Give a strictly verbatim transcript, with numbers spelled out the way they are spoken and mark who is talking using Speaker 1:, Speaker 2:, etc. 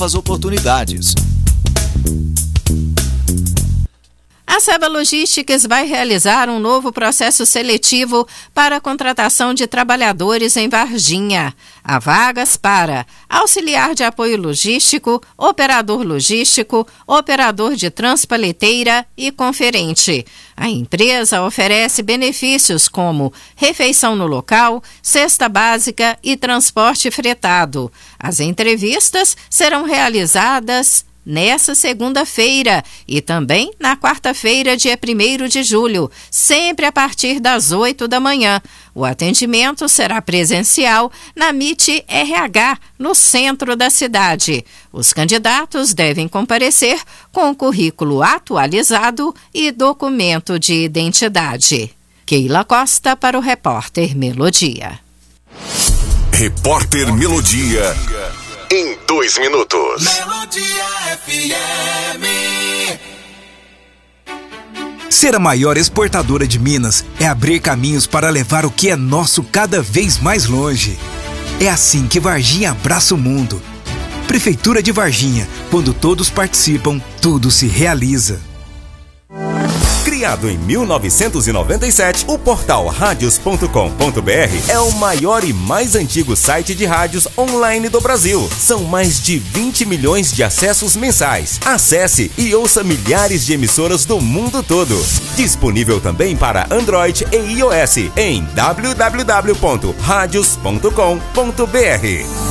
Speaker 1: novas oportunidades.
Speaker 2: A Seba Logísticas vai realizar um novo processo seletivo para a contratação de trabalhadores em Varginha. Há vagas para auxiliar de apoio logístico, operador logístico, operador de transpaleteira e conferente. A empresa oferece benefícios como refeição no local, cesta básica e transporte fretado. As entrevistas serão realizadas nessa segunda-feira e também na quarta-feira, dia primeiro de julho, sempre a partir das oito da manhã. O atendimento será presencial na M I T R H, no centro da cidade. Os candidatos devem comparecer com o currículo atualizado e documento de identidade. Keila Costa para o Repórter Melodia.
Speaker 3: Repórter Melodia. Em dois minutos.
Speaker 4: Melodia F M.
Speaker 5: Ser a maior exportadora de Minas é abrir caminhos para levar o que é nosso cada vez mais longe. É assim que Varginha abraça o mundo. Prefeitura de Varginha, quando todos participam, tudo se realiza.
Speaker 6: Criado em mil novecentos e noventa e sete, o portal radios ponto com ponto b r é o maior e mais antigo site de rádios online do Brasil. São mais de vinte milhões de acessos mensais. Acesse e ouça milhares de emissoras do mundo todo. Disponível também para Android e iOS em w w w ponto radios ponto com ponto b r.